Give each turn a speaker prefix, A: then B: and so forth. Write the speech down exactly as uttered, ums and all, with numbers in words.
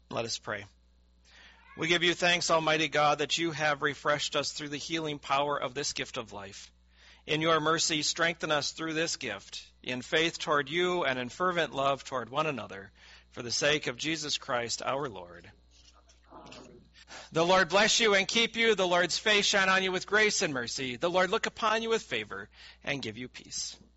A: Let us pray. We give you thanks, Almighty God, that you have refreshed us through the healing power of this gift of life. In your mercy, strengthen us through this gift, in faith toward you and in fervent love toward one another, for the sake of Jesus Christ our Lord. The Lord bless you and keep you. The Lord's face shine on you with grace and mercy. The Lord look upon you with favor and give you peace.